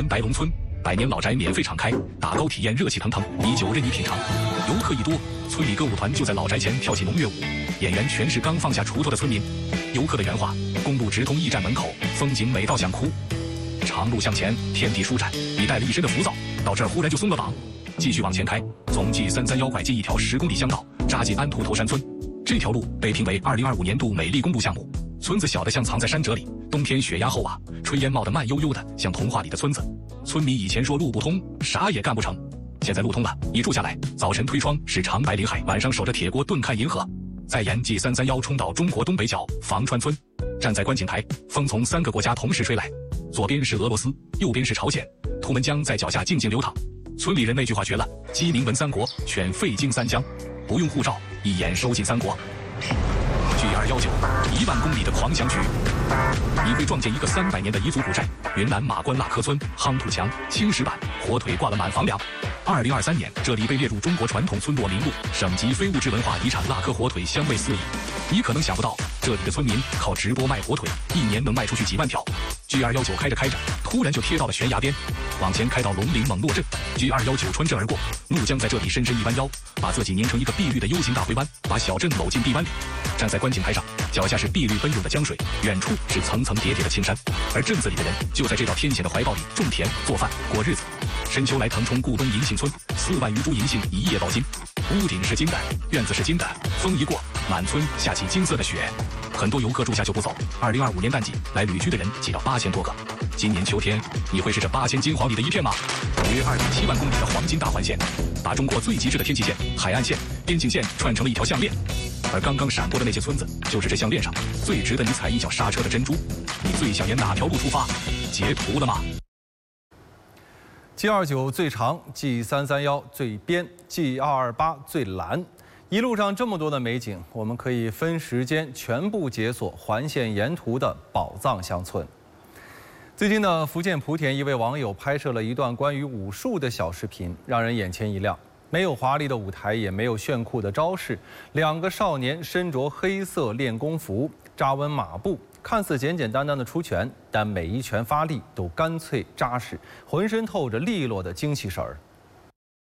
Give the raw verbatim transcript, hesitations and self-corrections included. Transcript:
门白龙村。 百年老宅免费敞开，打勾体验热气腾腾，米酒任你品尝。游客一多，村里歌舞团就在老宅前跳起农乐舞，演员全是刚放下锄头的村民。游客的原话：公路直通驿站门口，风景美到想哭。长路向前，天地舒展，你带了一身的浮躁，到这儿忽然就松了绑。继续往前开，从 G 三三一拐进一条十公里乡道，扎进安图头山村。这条路被评为二零二五年度美丽公路项目。村子小得像藏在山褶里，冬天雪压后啊，炊烟冒得慢悠悠的，像童话里的村子。 村民以前说路不通，啥也干不成，现在路通了，你住下来，早晨推窗是长白临海，晚上守着铁锅炖看银河。再沿 G 三三一冲到中国东北角房川村，站在观景台，风从三个国家同时吹来，左边是俄罗斯，右边是朝鲜，图们江在脚下静静流淌。村里人那句话绝了：鸡鸣闻三国，犬吠惊三江，不用护照，一眼收进三国。G 二一九，一万公里的狂想曲。 你会撞见一个三百年的彝族古寨——云南马关腊科村，夯土墙、青石板，火腿挂了满房梁。二零二三年，这里被列入中国传统村落名录，省级非物质文化遗产。腊科火腿香味四溢。你可能想不到，这里的村民靠直播卖火腿，一年能卖出去几万条。G 二一九开着开着，突然就贴到了悬崖边，往前开到龙陵蒙洛镇。G 二一九穿镇而过，怒江在这里深深一弯腰，把自己拧成一个碧绿的 U 型大回弯，把小镇搂进臂弯里。站在观景台上，脚下是碧绿奔涌的江水，远处是层层叠叠的青山，而镇子里的人就在这道天险的怀抱里种田、做饭、过日子。深秋来腾冲固东银杏村，四万余株银杏一夜爆金，屋顶是金的，院子是金的，风一过，满村下起金色的雪。很多游客住下就不走。二零二五年淡季来旅居的人挤到八千多个。今年秋天，你会是这八千金黄里的一片吗？约二点七万公里的黄金大环线，把中国最极致的天际线、海岸线、边境线串成了一条项链。 而刚刚闪过的那些村子，就是这项链上最值得你踩一脚刹车的珍珠。你最想沿哪条路出发？截图了吗 ？G 二九最长 ，G 三三一最边 ，G 二二八最蓝。一路上这么多的美景，我们可以分时间全部解锁环线沿途的宝藏乡村。最近呢，福建莆田一位网友拍摄了一段关于武术的小视频，让人眼前一亮。 没有华丽的舞台，也没有炫酷的招式，两个少年身着黑色练功服，扎稳马步，看似简简单单的出拳，但每一拳发力都干脆扎实，浑身透着利落的精气神儿。